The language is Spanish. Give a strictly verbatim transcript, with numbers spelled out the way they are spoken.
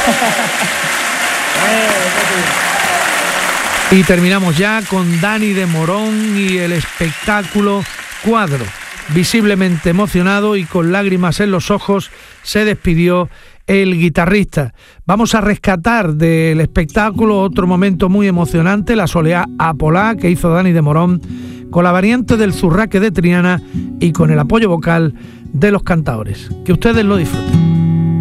Y terminamos ya con Dani de Morón y el espectáculo Cuadro. Visiblemente emocionado y con lágrimas en los ojos se despidió el guitarrista. Vamos a rescatar del espectáculo otro momento muy emocionante, la soleá Apolá que hizo Dani de Morón con la variante del Zurraque de Triana y con el apoyo vocal de los cantaores. Que ustedes lo disfruten.